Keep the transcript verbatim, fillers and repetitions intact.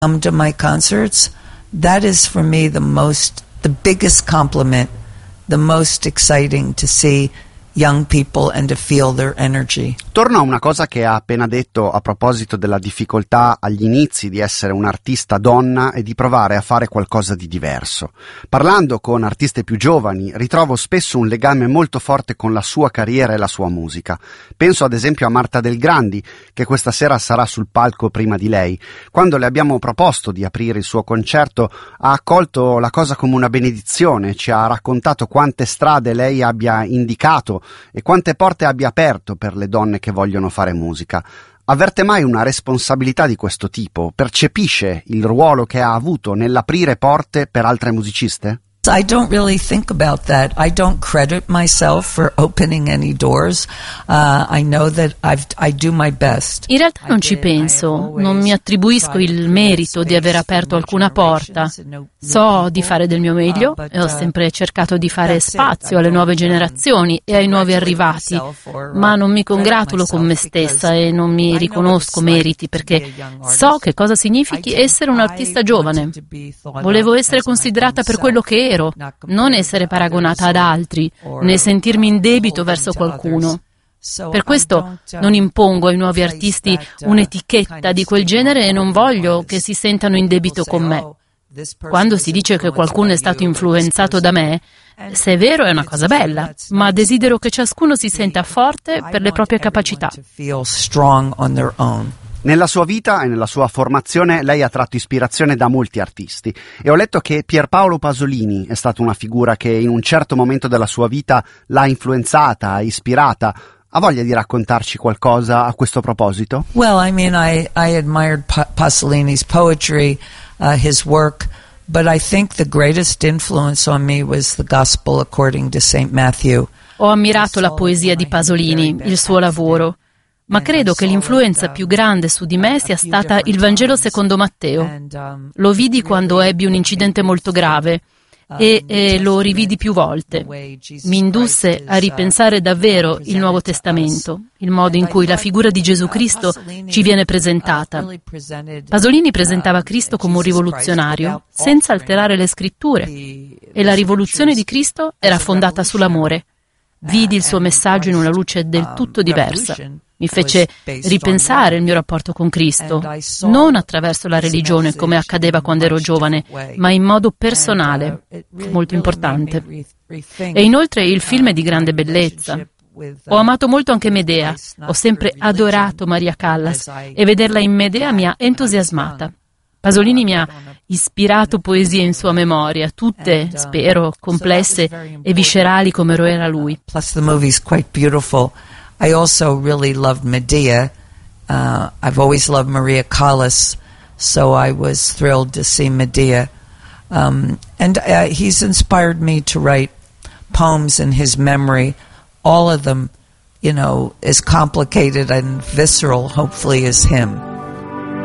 come to my concerts, that is for me the most, the biggest compliment, the most exciting to see young people and to feel their energy. Torno a una cosa che ha appena detto a proposito della difficoltà agli inizi di essere un'artista donna e di provare a fare qualcosa di diverso. Parlando con artiste più giovani, ritrovo spesso un legame molto forte con la sua carriera e la sua musica. Penso ad esempio a Marta Del Grandi, che questa sera sarà sul palco prima di lei. Quando le abbiamo proposto di aprire il suo concerto, ha accolto la cosa come una benedizione, ci ha raccontato quante strade lei abbia indicato e quante porte abbia aperto per le donne che vogliono fare musica. Avverte mai una responsabilità di questo tipo? Percepisce il ruolo che ha avuto nell'aprire porte per altre musiciste? I don't really think about that. I don't credit myself for opening any doors. Uh, I know that I've, I do my best. In realtà non ci penso, non mi attribuisco il merito di aver aperto alcuna porta. So di fare del mio meglio e ho sempre cercato di fare spazio alle nuove generazioni e ai nuovi arrivati, ma non mi congratulo con me stessa e non mi riconosco meriti perché so che cosa significhi essere un artista giovane. Volevo essere considerata per quello che ero, non essere paragonata ad altri, né sentirmi in debito verso qualcuno. Per questo non impongo ai nuovi artisti un'etichetta di quel genere e non voglio che si sentano in debito con me. Quando si dice che qualcuno è stato influenzato da me, se è vero è una cosa bella, ma desidero che ciascuno si senta forte per le proprie capacità. Nella sua vita e nella sua formazione lei ha tratto ispirazione da molti artisti e ho letto che Pierpaolo Pasolini è stata una figura che in un certo momento della sua vita l'ha influenzata, ispirata. Ha voglia di raccontarci qualcosa a questo proposito? Well, I mean, I, I admired pa- Pasolini's poetry, uh, his work, but I think the greatest influence on me was the Gospel according to Saint Matthew. Ho ammirato la poesia di Pasolini, il suo lavoro. Ma credo che l'influenza più grande su di me sia stata il Vangelo secondo Matteo. Lo vidi quando ebbi un incidente molto grave e, e lo rividi più volte. Mi indusse a ripensare davvero il Nuovo Testamento, il modo in cui la figura di Gesù Cristo ci viene presentata. Pasolini presentava Cristo come un rivoluzionario, senza alterare le scritture, e la rivoluzione di Cristo era fondata sull'amore. Vidi il suo messaggio in una luce del tutto diversa. Mi fece ripensare il mio rapporto con Cristo, non attraverso la religione come accadeva quando ero giovane, ma in modo personale, molto importante. E inoltre il film è di grande bellezza. Ho amato molto anche Medea, ho sempre adorato Maria Callas e vederla in Medea mi ha entusiasmata. Pasolini mi ha ispirato poesie in sua memoria, tutte, spero, complesse e viscerali come lo era lui. Plus the movie's quite beautiful. I also really loved Medea. Uh, I've always loved Maria Callas, so I was thrilled to see Medea. Um, and uh, he's inspired me to write poems in his memory, all of them, you know, as complicated and visceral, hopefully, as him.